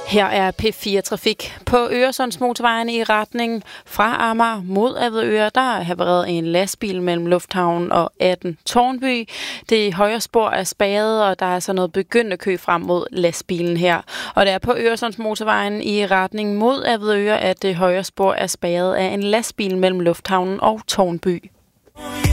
Her er P4 Trafik. På Øresundsmotorvejen i retning fra Amager mod Avedøre, der har været en lastbil mellem Lufthavnen og 18 Tårnby. Det højre spor er spærret, og der er så noget begyndende kø frem mod lastbilen her. Og det er på Øresundsmotorvejen i retning mod Avedøre, at det højre spor er spærret af en lastbil mellem Lufthavnen og Tårnby.